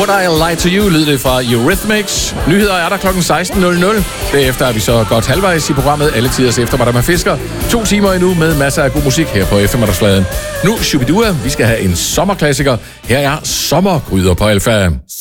Would I Lie to You lyder det fra Eurythmics. Nyheder er der kl. 16.00. Derefter er vi så godt halvvejs i programmet Alle Tiders Eftermiddag med Fisker. 2 timer endnu med masser af god musik her på eftermiddagsfladen. Nu, Shubidua, vi skal have en sommerklassiker. Her er Sommergryder på Alfa.